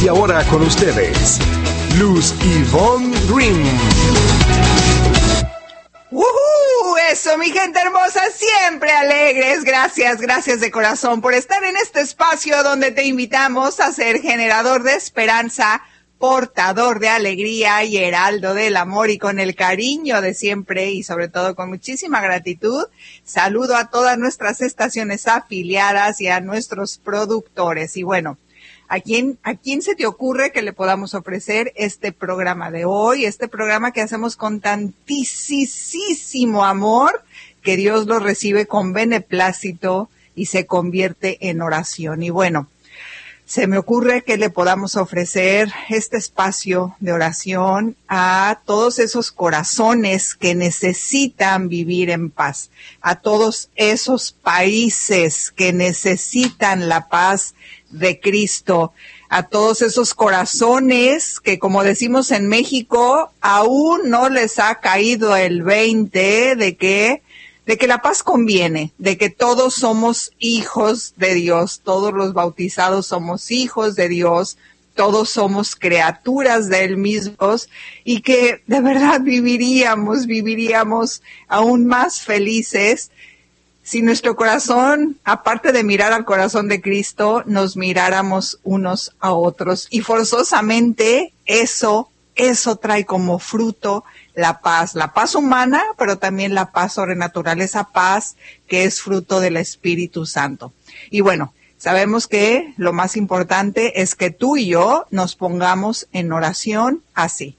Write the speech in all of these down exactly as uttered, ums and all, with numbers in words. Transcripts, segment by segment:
Y ahora con ustedes, Luz Ivonne Green. ¡Woohoo! Eso, mi gente hermosa, siempre alegres. Gracias, gracias de corazón por estar en este espacio donde te invitamos a ser generador de esperanza, portador de alegría y heraldo del amor, y con el cariño de siempre y sobre todo con muchísima gratitud. Saludo a todas nuestras estaciones afiliadas y a nuestros productores. Y bueno, ¿A quién, ¿a quién se te ocurre que le podamos ofrecer este programa de hoy? Este programa que hacemos con tantísimo amor, que Dios lo recibe con beneplácito y se convierte en oración. Y bueno, se me ocurre que le podamos ofrecer este espacio de oración a todos esos corazones que necesitan vivir en paz, a todos esos países que necesitan la paz de Cristo, a todos esos corazones que, como decimos en México, aún no les ha caído el veinte de que de que la paz conviene, de que todos somos hijos de Dios, todos los bautizados somos hijos de Dios, todos somos criaturas de Él mismos, y que de verdad viviríamos, viviríamos aún más felices si nuestro corazón, aparte de mirar al corazón de Cristo, nos miráramos unos a otros. Y forzosamente eso, eso trae como fruto la paz, la paz humana, pero también la paz sobrenatural, esa paz que es fruto del Espíritu Santo. Y bueno, sabemos que lo más importante es que tú y yo nos pongamos en oración así.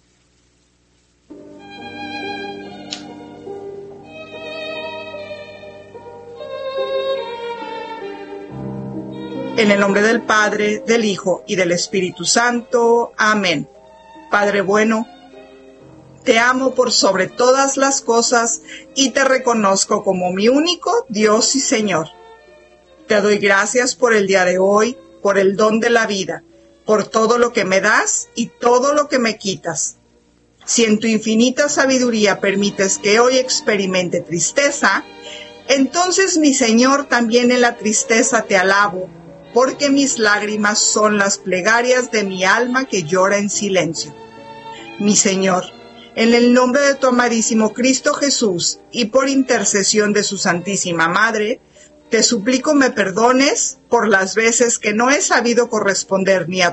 En el nombre del Padre, del Hijo y del Espíritu Santo. Amén. Padre bueno, te amo por sobre todas las cosas y te reconozco como mi único Dios y Señor. Te doy gracias por el día de hoy, por el don de la vida, por todo lo que me das y todo lo que me quitas. Si en tu infinita sabiduría permites que hoy experimente tristeza, entonces, mi Señor, también en la tristeza te alabo, porque mis lágrimas son las plegarias de mi alma que llora en silencio. Mi Señor, en el nombre de tu amadísimo Cristo Jesús y por intercesión de su Santísima Madre, te suplico me perdones por las veces que no he sabido corresponder ni a